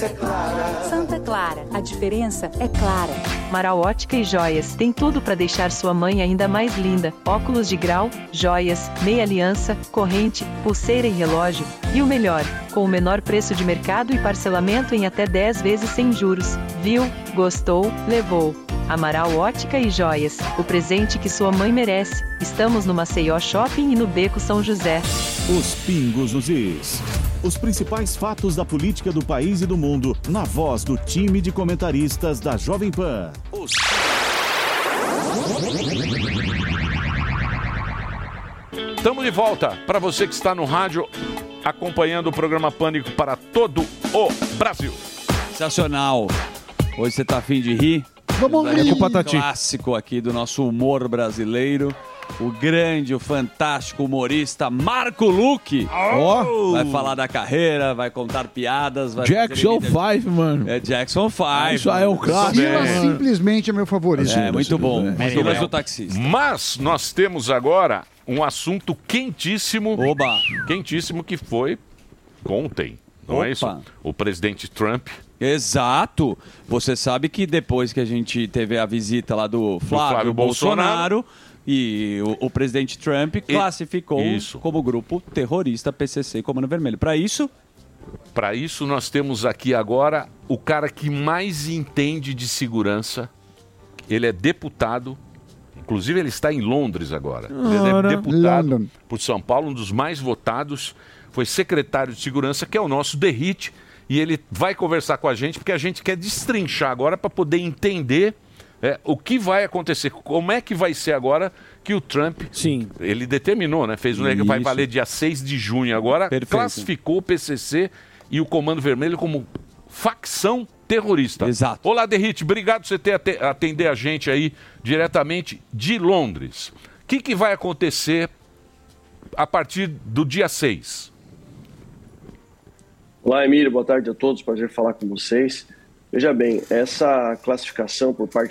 Santa Clara, a diferença é clara. Amaral Ótica e Joias tem tudo para deixar sua mãe ainda mais linda. Óculos de grau, joias, meia aliança, corrente, pulseira e relógio. E o melhor, com o menor preço de mercado e parcelamento em até 10 vezes sem juros. Viu? Gostou? Levou. Amaral Ótica e Joias, o presente que sua mãe merece. Estamos no Maceió Shopping e no Beco São José. Os pingos nos is. Os principais fatos da política do país e do mundo, na voz do time de comentaristas da Jovem Pan. Estamos de volta para você que está no rádio, acompanhando o programa Pânico para todo o Brasil. Sensacional. Hoje você tá afim de rir? Vamos rir. Um clássico aqui do nosso humor brasileiro. O grande, o fantástico humorista Marco Luque. Vai falar da carreira, vai contar piadas. Vai Jackson 5, mano. É Jackson 5. Isso aí é um clássico. Silas simplesmente é meu favorito. É, muito bom. Silas do taxista. Mas nós temos agora um assunto quentíssimo. Oba! Quentíssimo que foi ontem. Não é isso? O presidente Trump. Exato. Você sabe que depois que a gente teve a visita lá do Flávio Bolsonaro e o presidente Trump classificou como grupo terrorista PCC Comando Vermelho. Para isso, nós temos aqui agora o cara que mais entende de segurança. Ele é deputado. Inclusive, ele está em Londres agora. Ele é deputado por São Paulo, um dos mais votados. Foi secretário de segurança, que é o nosso Derrite. E ele vai conversar com a gente, porque a gente quer destrinchar agora para poder entender o que vai acontecer. Como é que vai ser agora que o Trump... Sim. Ele determinou, né? Fez um que vai valer dia 6 de junho agora. Perfeito. Classificou o PCC e o Comando Vermelho como facção terrorista. Exato. Olá, Derrite. Obrigado por você atender a gente aí diretamente de Londres. O que vai acontecer a partir do dia 6? Olá, Emílio, boa tarde a todos, prazer falar com vocês. Veja bem, essa classificação por parte